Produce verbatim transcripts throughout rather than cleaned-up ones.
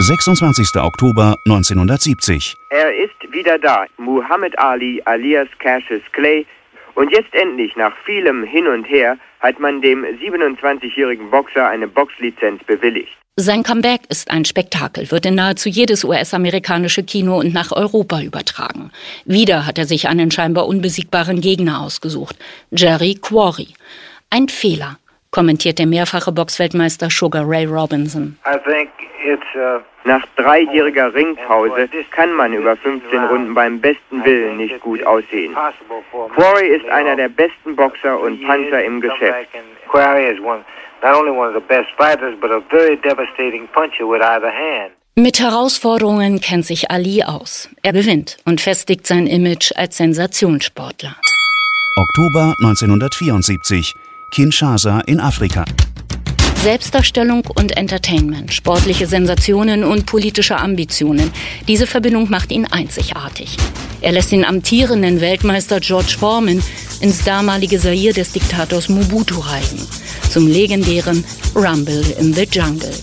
sechsundzwanzigster Oktober neunzehnhundertsiebzig. Er ist wieder da, Muhammad Ali alias Cassius Clay. Und jetzt endlich, nach vielem Hin und Her, hat man dem siebenundzwanzigjährigen Boxer eine Boxlizenz bewilligt. Sein Comeback ist ein Spektakel, wird in nahezu jedes U S-amerikanische Kino und nach Europa übertragen. Wieder hat er sich einen scheinbar unbesiegbaren Gegner ausgesucht, Jerry Quarry. Ein Fehler, kommentiert der mehrfache Boxweltmeister Sugar Ray Robinson. Nach dreijähriger Ringpause kann man über fünfzehn Runden beim besten Willen nicht gut aussehen. Quarry ist einer der besten Boxer und Panzer im Geschäft. Mit Herausforderungen kennt sich Ali aus. Er gewinnt und festigt sein Image als Sensationssportler. Oktober neunzehnhundertvierundsiebzig. Kinshasa in Afrika. Selbstdarstellung und Entertainment, sportliche Sensationen und politische Ambitionen. Diese Verbindung macht ihn einzigartig. Er lässt den amtierenden Weltmeister George Foreman ins damalige Zaire des Diktators Mobutu reisen. Zum legendären Rumble in the Jungle.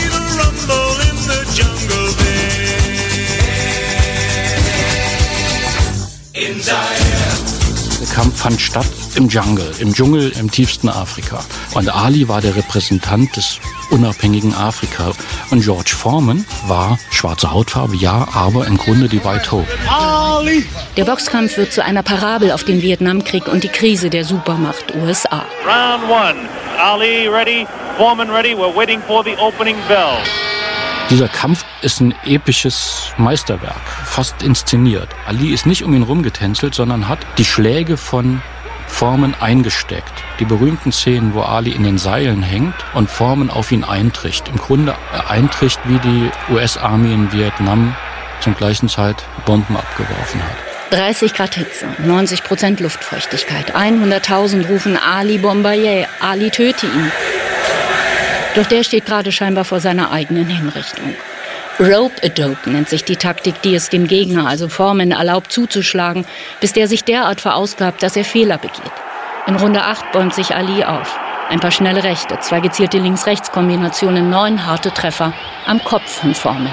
Der Kampf fand statt im Jungle, im Dschungel, im tiefsten Afrika. Und Ali war der Repräsentant des unabhängigen Afrika. Und George Foreman war schwarze Hautfarbe, ja, aber im Grunde die White Hope. Der Boxkampf wird zu einer Parabel auf den Vietnamkrieg und die Krise der Supermacht U S A. Round one. Ali ready, Foreman ready. We're waiting for the opening bell. Dieser Kampf ist ein episches Meisterwerk, fast inszeniert. Ali ist nicht um ihn rumgetänzelt, sondern hat die Schläge von Foreman eingesteckt. Die berühmten Szenen, wo Ali in den Seilen hängt und Foreman auf ihn eintricht. Im Grunde eintricht, wie die U S-Armee in Vietnam zur gleichen Zeit Bomben abgeworfen hat. dreißig Grad Hitze, neunzig Prozent Luftfeuchtigkeit, hunderttausend rufen Ali Bombardier, Ali töte ihn. Doch der steht gerade scheinbar vor seiner eigenen Hinrichtung. Rope-a-dope nennt sich die Taktik, die es dem Gegner, also Foreman, erlaubt zuzuschlagen, bis der sich derart verausgabt, dass er Fehler begeht. In Runde acht bäumt sich Ali auf. Ein paar schnelle Rechte, zwei gezielte Links-Rechts-Kombinationen, neun harte Treffer am Kopf von Foreman.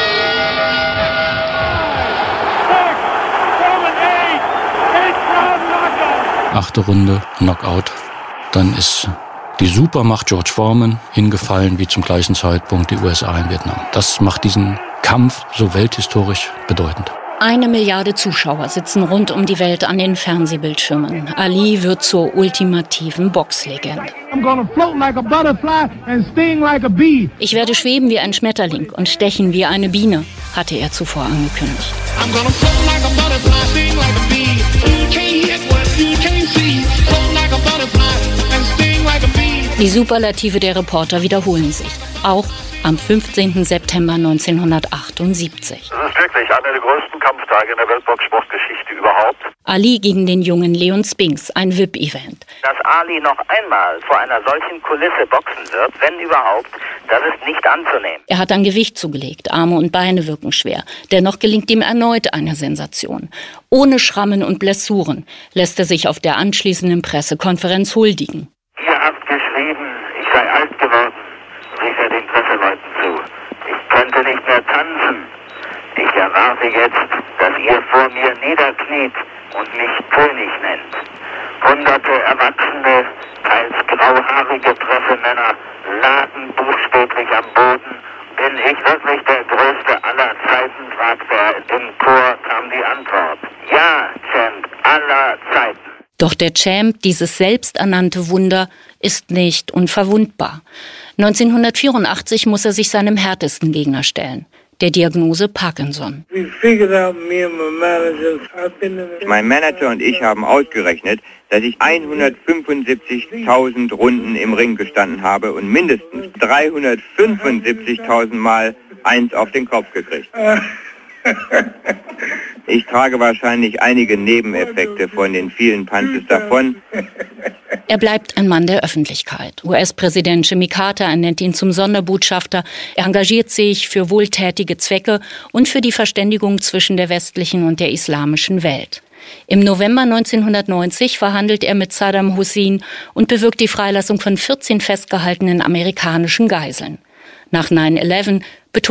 Achte Runde, Knockout. Dann ist die Supermacht George Foreman hingefallen, wie zum gleichen Zeitpunkt die U S A in Vietnam. Das macht diesen Kampf so welthistorisch bedeutend. Eine Milliarde Zuschauer sitzen rund um die Welt an den Fernsehbildschirmen. Ali wird zur ultimativen Boxlegende. Ich werde schweben wie ein Schmetterling und stechen wie eine Biene, hatte er zuvor angekündigt. Die Superlative der Reporter wiederholen sich, auch am fünfzehnten September neunzehnhundertachtundsiebzig. Das ist wirklich einer der größten Kampftage in der Weltboxsportgeschichte überhaupt. Ali gegen den jungen Leon Spinks, ein V I P-Event. Dass Ali noch einmal vor einer solchen Kulisse boxen wird, wenn überhaupt, das ist nicht anzunehmen. Er hat an Gewicht zugelegt, Arme und Beine wirken schwer. Dennoch gelingt ihm erneut eine Sensation. Ohne Schrammen und Blessuren lässt er sich auf der anschließenden Pressekonferenz huldigen. Ihr habt geschrieben, ich sei alt geworden, rief er den Presseleuten zu. Ich könnte nicht mehr tanzen. Ich erwarte jetzt, dass ihr vor mir niederkniet und mich König nennt. Hunderte erwachsene, teils grauhaarige Pressemänner lagen buchstäblich am Boden. Bin ich wirklich der Größte aller Zeiten, fragte er. Im Chor kam die Antwort. Ja, Champ aller Zeiten. Doch der Champ, dieses selbsternannte Wunder, ist nicht unverwundbar. neunzehnhundertvierundachtzig muss er sich seinem härtesten Gegner stellen, der Diagnose Parkinson. Mein Manager und ich haben ausgerechnet, dass ich hundertfünfundsiebzigtausend Runden im Ring gestanden habe und mindestens dreihundertfünfundsiebzigtausend Mal eins auf den Kopf gekriegt. Ich trage wahrscheinlich einige Nebeneffekte von den vielen Punches davon. Er bleibt ein Mann der Öffentlichkeit. U S-Präsident Jimmy Carter ernennt ihn zum Sonderbotschafter. Er engagiert sich für wohltätige Zwecke und für die Verständigung zwischen der westlichen und der islamischen Welt. Im November neunzehnhundertneunzig verhandelt er mit Saddam Hussein und bewirkt die Freilassung von vierzehn festgehaltenen amerikanischen Geiseln. Nach neun elf betont